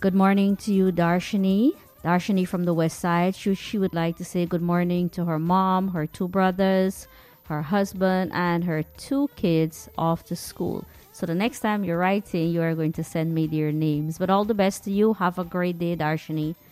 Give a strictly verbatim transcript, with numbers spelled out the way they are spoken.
Good morning to you, Darshini. Darshini from the West Side. She, she would like to say good morning to her mom, her two brothers, her husband, and her two kids off to school. So the next time you're writing, you are going to send me their names. But all the best to you. Have a great day, Darshini.